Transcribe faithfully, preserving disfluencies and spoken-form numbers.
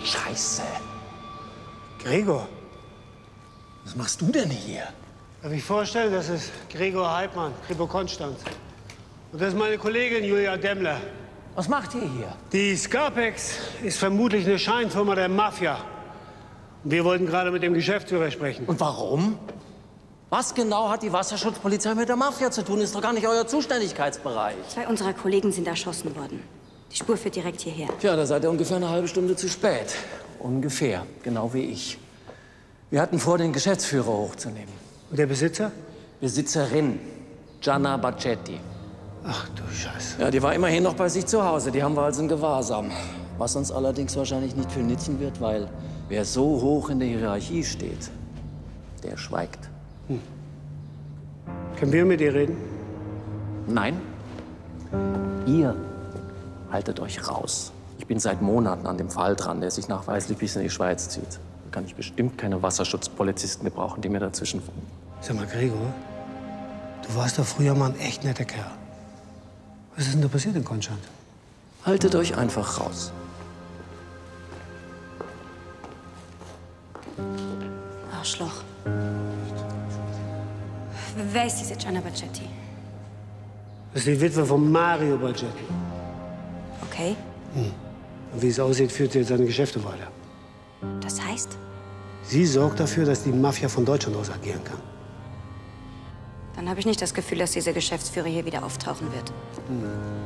Scheiße. Gregor, Was machst du denn hier? darf ich vorstellen, das ist Gregor Heidmann, Kripo Konstanz. Und das ist meine Kollegin Julia Demmler. Was macht ihr hier? Die Scarpex ist vermutlich eine Scheinfirma der Mafia. Und wir wollten gerade mit dem Geschäftsführer sprechen. Und warum? Was genau hat die Wasserschutzpolizei mit der Mafia zu tun? Ist doch gar nicht euer Zuständigkeitsbereich. Zwei unserer Kollegen sind erschossen worden. Die Spur führt direkt hierher. Tja, da seid ihr ungefähr eine halbe Stunde zu spät. Ungefähr, genau wie ich. Wir hatten vor, den Geschäftsführer hochzunehmen. Und der Besitzer? Besitzerin, Gianna Baccetti. Ach du Scheiße. Ja, die war immerhin noch bei sich zu Hause. Die haben wir also in Gewahrsam. Was uns allerdings wahrscheinlich nicht viel nützen wird, weil wer so hoch in der Hierarchie steht, der schweigt. Hm. Können wir mit ihr reden? Nein. Ihr haltet euch raus. Ich bin seit Monaten an dem Fall dran, der sich nachweislich bis in die Schweiz zieht. Da kann ich bestimmt keine Wasserschutzpolizisten gebrauchen, die mir dazwischen funken. Sag mal, Gregor, du warst doch früher mal ein echt netter Kerl. Was ist denn da passiert in Konstanz? Haltet euch einfach raus. Arschloch. Wer ist diese Gianna Baccetti? Das ist die Witwe von Mario Baccetti. Okay. Hm. Und wie es aussieht, führt sie jetzt seine Geschäfte weiter. Das heißt? Sie sorgt dafür, dass die Mafia von Deutschland aus agieren kann. Dann habe ich nicht das Gefühl, dass dieser Geschäftsführer hier wieder auftauchen wird. Hm.